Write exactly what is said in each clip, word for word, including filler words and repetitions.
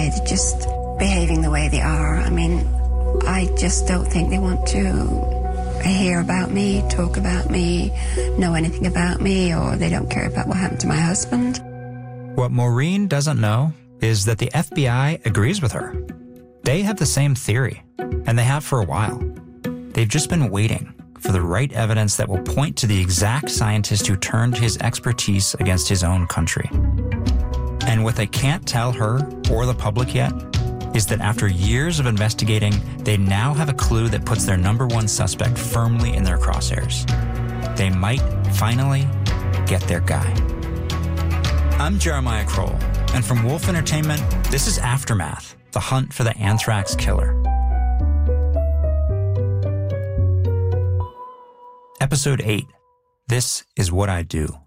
why they're just behaving the way they are. I mean, I just don't think they want to hear about me, talk about me, know anything about me, or they don't care about what happened to my husband. What Maureen doesn't know is that the F B I agrees with her. They have the same theory, and they have for a while. They've just been waiting for the right evidence that will point to the exact scientist who turned his expertise against his own country. And what they can't tell her or the public yet is that after years of investigating, they now have a clue that puts their number one suspect firmly in their crosshairs. They might finally get their guy. I'm Jeremiah Kroll, and from Wolf Entertainment, this is Aftermath, the hunt for the anthrax killer. Episode eight, This is What I Do.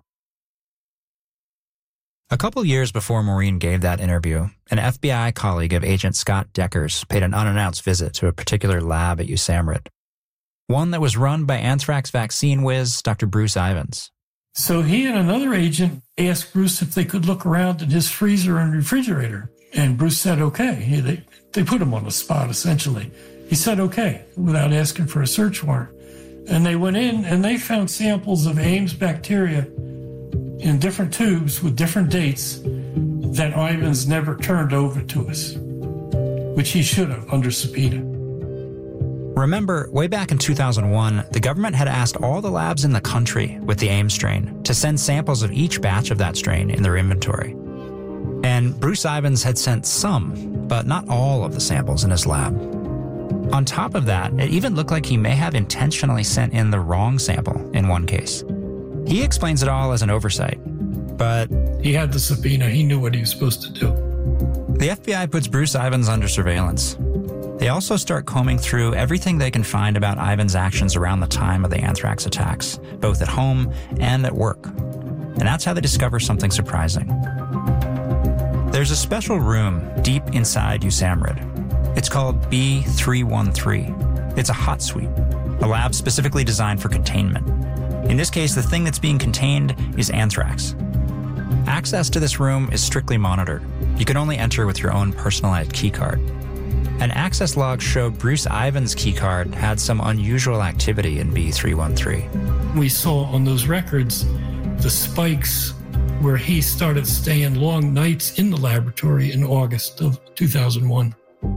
A couple years before Maureen gave that interview, an F B I colleague of Agent Scott Deckers paid an unannounced visit to a particular lab at USAMRIID, one that was run by anthrax vaccine whiz Doctor Bruce Ivins. So he and another agent asked Bruce if they could look around in his freezer and refrigerator. And Bruce said, okay. He, they, they put him on the spot, essentially. He said, okay, without asking for a search warrant. And they went in and they found samples of Ames bacteria in different tubes with different dates that Ivins never turned over to us, which he should have under subpoena. Remember, way back in two thousand one, the government had asked all the labs in the country with the Ames strain to send samples of each batch of that strain in their inventory. And Bruce Ivins had sent some, but not all of the samples in his lab. On top of that, it even looked like he may have intentionally sent in the wrong sample in one case. He explains it all as an oversight, but... He had the subpoena. He knew what he was supposed to do. The F B I puts Bruce Ivins under surveillance. They also start combing through everything they can find about Ivins' actions around the time of the anthrax attacks, both at home and at work. And that's how they discover something surprising. There's a special room deep inside USAMRIID. It's called B three one three. It's a hot suite, a lab specifically designed for containment. In this case, the thing that's being contained is anthrax. Access to this room is strictly monitored. You can only enter with your own personalized keycard. An access log showed Bruce Ivins' keycard had some unusual activity in B three one three. We saw on those records the spikes where he started staying long nights in the laboratory in August of two thousand one.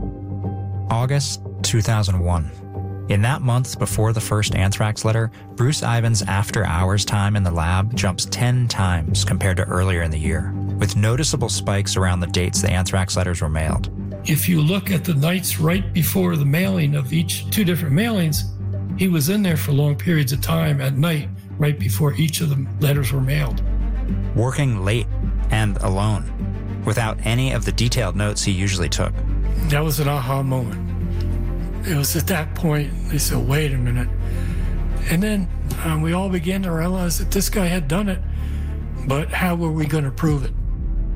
August two thousand one. In that month before the first anthrax letter, Bruce Ivins' after-hours time in the lab jumps ten times compared to earlier in the year, with noticeable spikes around the dates the anthrax letters were mailed. If you look at the nights right before the mailing of each two different mailings, he was in there for long periods of time at night, right before each of the letters were mailed. Working late and alone, without any of the detailed notes he usually took. That was an aha moment. It was at that point, they said, wait a minute. And then um, we all began to realize that this guy had done it, but how were we going to prove it?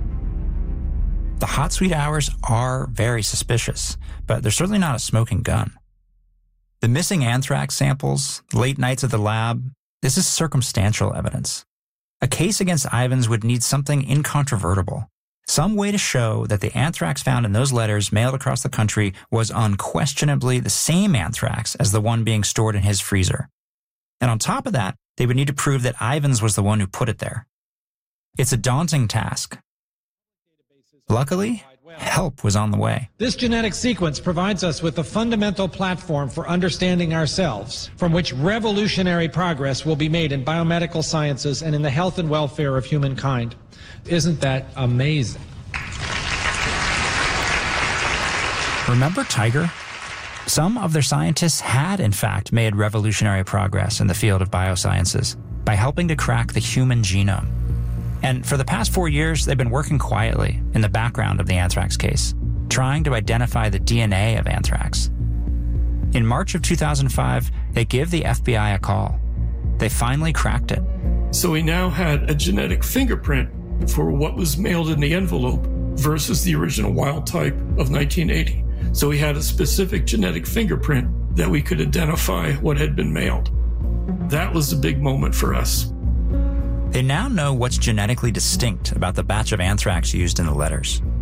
The hot suite hours are very suspicious, but they're certainly not a smoking gun. The missing anthrax samples, late nights at the lab, this is circumstantial evidence. A case against Ivins would need something incontrovertible. Some way to show that the anthrax found in those letters mailed across the country was unquestionably the same anthrax as the one being stored in his freezer. And on top of that, they would need to prove that Ivins was the one who put it there. It's a daunting task. Luckily, help was on the way. This genetic sequence provides us with a fundamental platform for understanding ourselves, from which revolutionary progress will be made in biomedical sciences and in the health and welfare of humankind. Isn't that amazing? Remember Tiger? Some of their scientists had, in fact, made revolutionary progress in the field of biosciences by helping to crack the human genome. And for the past four years, they've been working quietly in the background of the anthrax case, trying to identify the D N A of anthrax. In March of two thousand five, they give the F B I a call. They finally cracked it. So we now had a genetic fingerprint for what was mailed in the envelope versus the original wild type of nineteen eighty. So we had a specific genetic fingerprint that we could identify what had been mailed. That was a big moment for us. They now know what's genetically distinct about the batch of anthrax used in the letters.